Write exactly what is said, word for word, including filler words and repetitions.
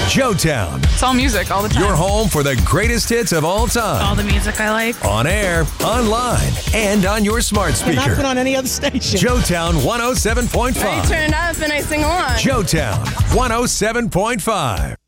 Joetown. It's all music all the time. Your home for the greatest hits of all time. All the music I like. On air, online, and on your smart speaker. Not put on any other station. Joetown one oh seven point five. I turn it up and I sing along. Joetown one oh seven point five.